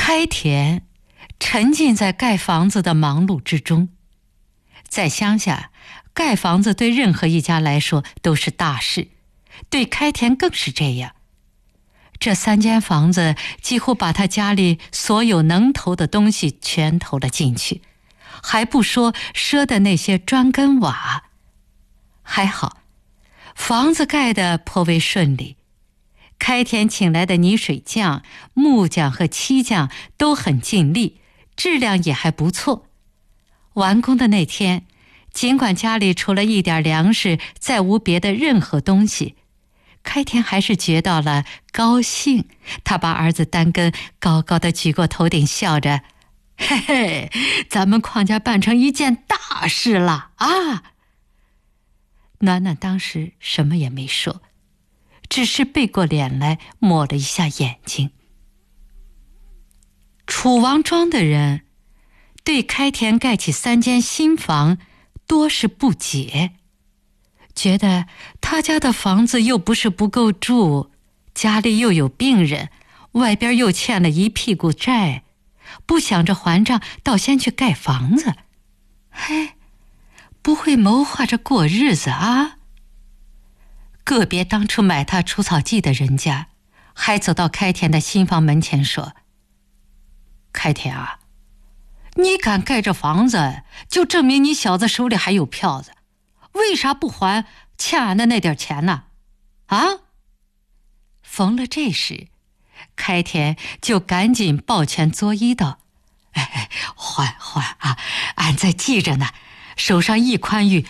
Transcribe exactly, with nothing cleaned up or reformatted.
开田沉浸在盖房子的忙碌之中。在乡下，盖房子对任何一家来说都是大事，对开田更是这样。这三间房子几乎把他家里所有能投的东西全投了进去，还不说赊的那些砖跟瓦。还好，房子盖得颇为顺利，开田请来的泥水匠、木匠和漆匠都很尽力，质量也还不错。完工的那天，尽管家里除了一点粮食再无别的任何东西，开田还是觉到了高兴。他把儿子单根高高的举过头顶，笑着：“嘿嘿，咱们邝家办成一件大事了啊！”暖暖当时什么也没说，只是背过脸来抹了一下眼睛。楚王庄的人对开田盖起三间新房多是不解，觉得他家的房子又不是不够住，家里又有病人，外边又欠了一屁股债，不想着还账，倒先去盖房子。嘿，不会谋划着过日子啊？个别当初买他除草剂的人家，还走到开田的新房门前说：“开田啊，你敢盖这房子，就证明你小子手里还有票子，为啥不还欠俺的那点钱呢？啊？”逢了这时，开田就赶紧抱拳作揖道：“哎，还还啊，俺在记着呢，手上一宽裕，